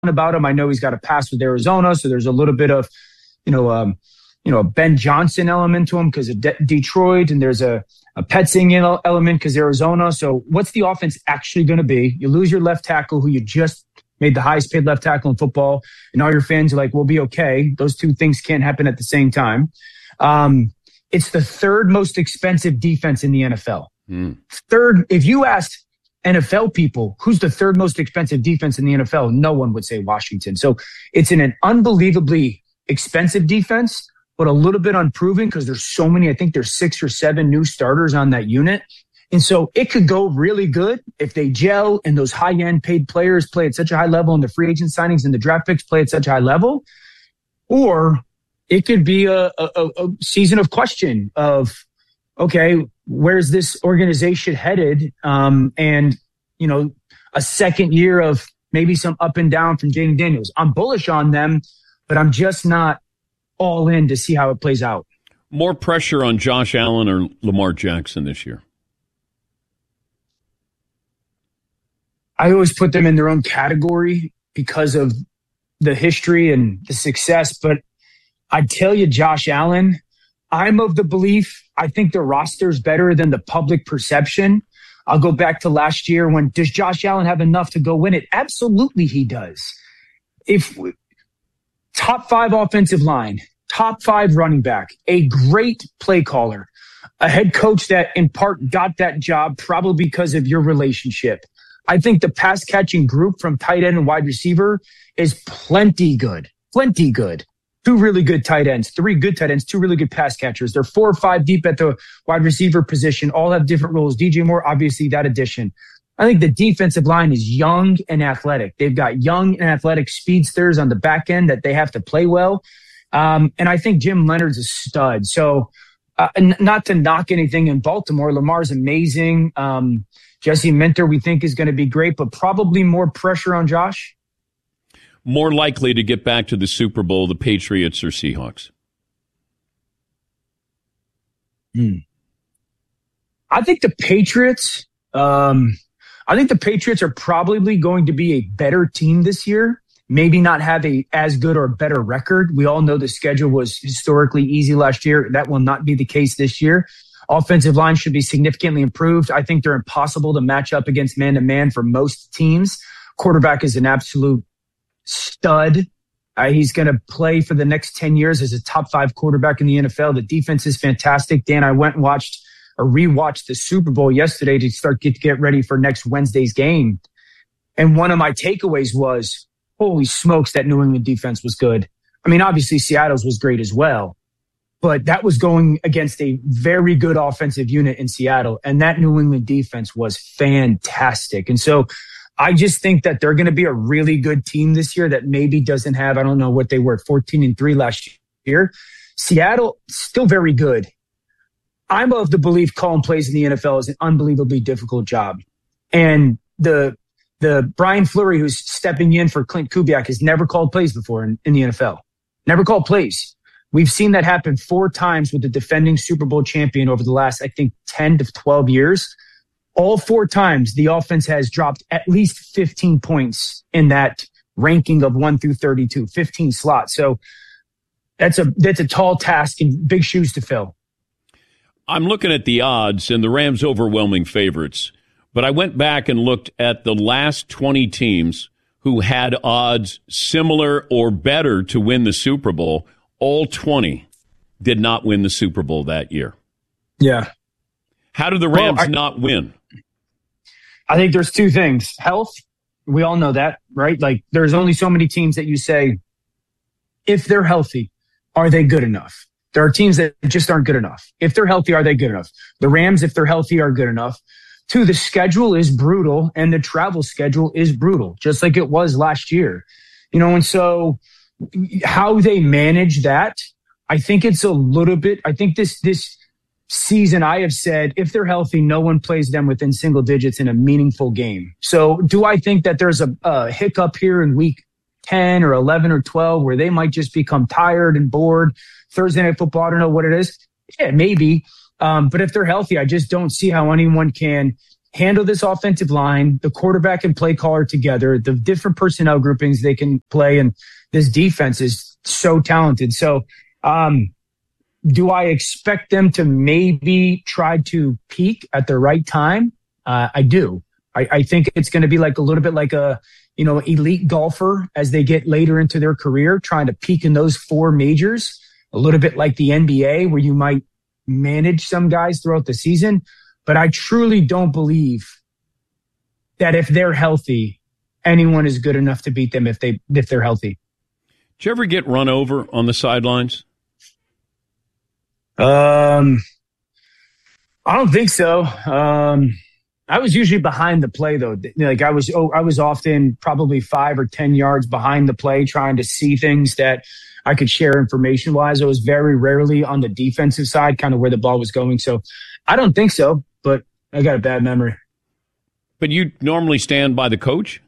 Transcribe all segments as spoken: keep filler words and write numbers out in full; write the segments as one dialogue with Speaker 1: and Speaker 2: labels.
Speaker 1: about him. I know he's got a pass with Arizona, so there's a little bit of, you know, um, you know, a Ben Johnson element to him because of De- Detroit, and there's a, a Petzing element because Arizona. So what's the offense actually going to be? You lose your left tackle, who you just made the highest paid left tackle in football, and all your fans are like, we'll be okay. Those two things can't happen at the same time. Um, it's the third most expensive defense in the N F L. Mm. Third, if you asked N F L people, who's the third most expensive defense in the N F L? No one would say Washington. So it's in an unbelievably expensive defense, but a little bit unproven because there's so many. I think there's six or seven new starters on that unit. And so it could go really good if they gel and those high-end paid players play at such a high level and the free agent signings and the draft picks play at such a high level. Or it could be a, a, a season of question of, okay, where's this organization headed? Um, and, you know, a second year of maybe some up and down from Jayden Daniels. I'm bullish on them, but I'm just not all in to see how it plays out.
Speaker 2: More pressure on Josh Allen or Lamar Jackson this year?
Speaker 1: I always put them in their own category because of the history and the success. But I tell you, Josh Allen, I'm of the belief, I think the roster is better than the public perception. I'll go back to last year when, does Josh Allen have enough to go win it? Absolutely he does. If top five offensive line, top five running back, a great play caller, a head coach that in part got that job probably because of your relationship. I think the pass catching group from tight end and wide receiver is plenty good, plenty good. Two really good tight ends, three good tight ends, two really good pass catchers. They're four or five deep at the wide receiver position, all have different roles. D J Moore, obviously that addition. I think the defensive line is young and athletic. They've got young and athletic speedsters on the back end that they have to play well. Um, and I think Jim Leonard's a stud. So uh, n- not to knock anything in Baltimore, Lamar's amazing. Um, Jesse Minter, we think, is going to be great, but probably more pressure on Josh.
Speaker 2: More likely to get back to the Super Bowl, the Patriots or Seahawks?
Speaker 1: Hmm. I think the Patriots, um, I think the Patriots are probably going to be a better team this year. Maybe not have a as good or better record. We all know the schedule was historically easy last year. That will not be the case this year. Offensive line should be significantly improved. I think they're impossible to match up against man-to-man for most teams. Quarterback is an absolute stud. Uh, he's going to play for the next ten years as a top five quarterback in the N F L. The defense is fantastic. Dan, I went and watched or rewatched the Super Bowl yesterday to start get, to get ready for next Wednesday's game. And one of my takeaways was, holy smokes, that New England defense was good. I mean, obviously Seattle's was great as well, but that was going against a very good offensive unit in Seattle. And that New England defense was fantastic. And so I just think that they're going to be a really good team this year that maybe doesn't have, I don't know what they were, fourteen and three last year. Seattle, still very good. I'm of the belief calling plays in the N F L is an unbelievably difficult job. And the the Brian Fleury, who's stepping in for Clint Kubiak, has never called plays before in, in the N F L. Never called plays. We've seen that happen four times with the defending Super Bowl champion over the last, I think, ten to twelve years. All four times, the offense has dropped at least fifteen points in that ranking of one through thirty-two, fifteen slots. So that's a that's a tall task and big shoes to fill.
Speaker 2: I'm looking at the odds, and the Rams overwhelming favorites. But I went back and looked at the last twenty teams who had odds similar or better to win the Super Bowl. All twenty did not win the Super Bowl that year.
Speaker 1: Yeah.
Speaker 2: How did the Rams
Speaker 1: well, I,
Speaker 2: not win?
Speaker 1: I think there's two things. Health, we all know that, right? Like, there's only so many teams that you say, if they're healthy, are they good enough? There are teams that just aren't good enough. If they're healthy, are they good enough? The Rams, if they're healthy, are good enough. Two, the schedule is brutal, and the travel schedule is brutal, just like it was last year. You know, and so how they manage that, I think it's a little bit, I think this this season I have said, if they're healthy, no one plays them within single digits in a meaningful game. So do I think that there's a, a hiccup here in week ten or eleven or twelve where they might just become tired and bored? Thursday Night Football, I don't know what it is. Yeah, maybe. Um, but if they're healthy, I just don't see how anyone can handle this offensive line, the quarterback and play caller together, the different personnel groupings they can play, and this defense is so talented. So, um, do I expect them to maybe try to peak at the right time? Uh, I do. I, I think it's going to be like a little bit like a, you know, elite golfer as they get later into their career, trying to peak in those four majors, a little bit like the N B A where you might manage some guys throughout the season. But I truly don't believe that if they're healthy, anyone is good enough to beat them if they if they're healthy.
Speaker 2: Did you ever get run over on the sidelines?
Speaker 1: Um, I don't think so. Um, I was usually behind the play though. Like I was, oh, I was often probably five or ten yards behind the play, trying to see things that I could share information wise. I was very rarely on the defensive side, kind of where the ball was going. So I don't think so, but I got a bad memory.
Speaker 2: But you normally stand by the coach?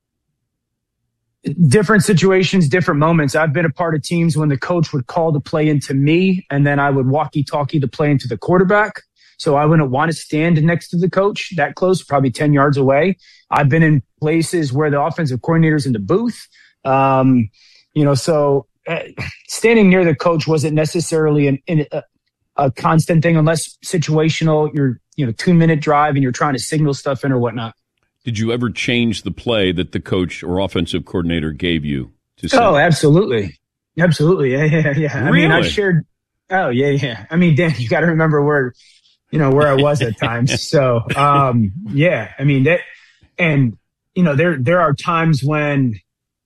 Speaker 1: Different situations, different moments. I've been a part of teams when the coach would call the play into me, and then I would walkie-talkie the play into the quarterback. So I wouldn't want to stand next to the coach that close, probably ten yards away. I've been in places where the offensive coordinator's in the booth. Um, you know, so uh, standing near the coach wasn't necessarily an, an, a, a constant thing unless situational, you're, you know, two minute drive and you're trying to signal stuff in or whatnot.
Speaker 2: Did you ever change the play that the coach or offensive coordinator gave you to say?
Speaker 1: Oh, absolutely. Absolutely. Yeah, yeah, yeah. I
Speaker 2: Really?
Speaker 1: mean, I shared, oh, yeah, yeah. I mean, Dan, you got to remember where, you know, where I was at times. So, um, yeah, I mean, that, and, you know, there, there are times when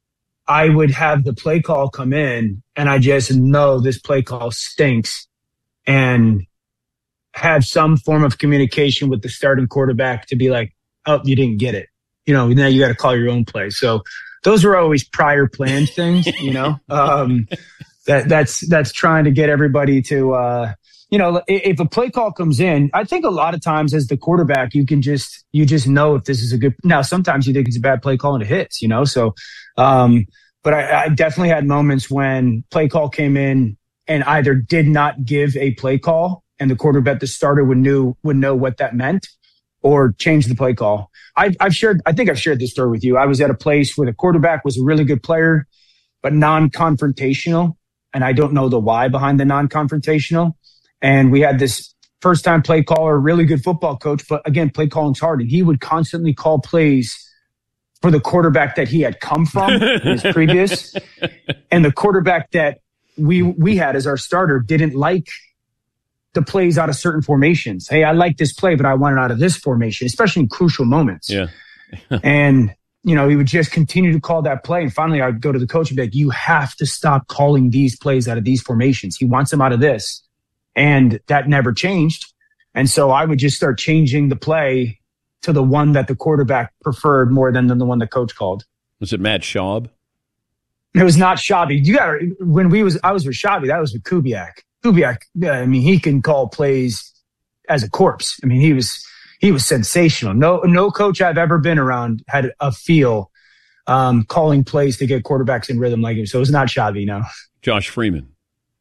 Speaker 1: I would have the play call come in and I just know this play call stinks and have some form of communication with the starting quarterback to be like, oh, you didn't get it. You know, now you got to call your own play. So those are always prior planned things, you know, um, that that's, that's trying to get everybody to, uh, you know, if a play call comes in, I think a lot of times as the quarterback, you can just, you just know if this is a good, now sometimes you think it's a bad play call and it hits, you know? So, um, but I, I definitely had moments when play call came in and either did not give a play call and the quarterback, the starter would knew, would know what that meant, or change the play call. I've, I've shared, I think I've shared this story with you. I was at a place where the quarterback was a really good player, but non-confrontational. And I don't know the why behind the non-confrontational. And we had this first time play caller, really good football coach, but again, play calling's hard. And he would constantly call plays for the quarterback that he had come from in his previous. And the quarterback that we, we had as our starter didn't like the plays out of certain formations. Hey, I like this play, but I want it out of this formation, especially in crucial moments.
Speaker 2: Yeah.
Speaker 1: And, you know, he would just continue to call that play. And finally, I'd go to the coach and be like, you have to stop calling these plays out of these formations. He wants them out of this. And that never changed. And so I would just start changing the play to the one that the quarterback preferred more than, than the one the coach called.
Speaker 2: Was it Matt Schaub?
Speaker 1: It was not Schaub. You got when we was, I was with Schaub, that was with Kubiak. Kubiak, I mean, he can call plays as a corpse. I mean, he was he was sensational. No no coach I've ever been around had a feel um, calling plays to get quarterbacks in rhythm like him. So it was not Schaub, no.
Speaker 2: Josh Freeman.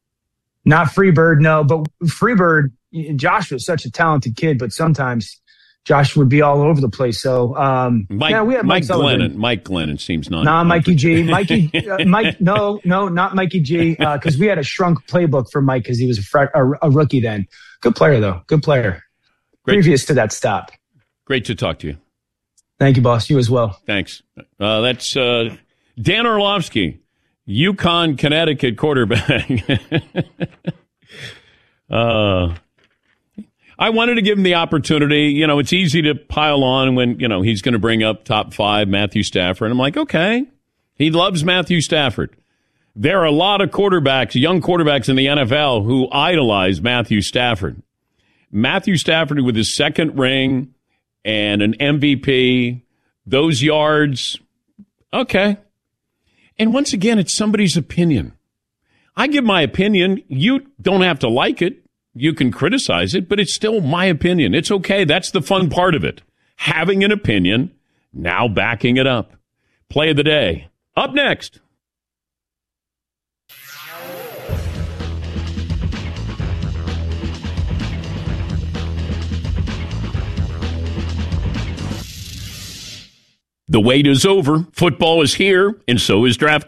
Speaker 1: Not Freebird, no. But Freebird, Josh was such a talented kid, but sometimes Josh would be all over the place. So, um,
Speaker 2: Mike,
Speaker 1: yeah, we had Mike,
Speaker 2: Mike Glennon. Mike Glennon seems not.
Speaker 1: Nah, Mikey G. Mikey, uh, Mike, no, no, not Mikey G. Because uh, we had a shrunk playbook for Mike because he was a, fr- a, a rookie then. Good player, though. Good player. Great. Previous to that stop.
Speaker 2: Great to talk to you.
Speaker 1: Thank you, boss. You as well.
Speaker 2: Thanks. Uh, that's uh, Dan Orlovsky, UConn, Connecticut quarterback. uh I wanted to give him the opportunity. You know, it's easy to pile on when, you know, he's going to bring up top five Matthew Stafford. I'm like, okay, he loves Matthew Stafford. There are a lot of quarterbacks, young quarterbacks in the N F L who idolize Matthew Stafford. Matthew Stafford with his second ring and an M V P, those yards, okay. And once again, it's somebody's opinion. I give my opinion. You don't have to like it. You can criticize it, but it's still my opinion. It's okay. That's the fun part of it. Having an opinion, now backing it up. Play of the day. Up next. The wait is over. Football is here, and so is DraftKings.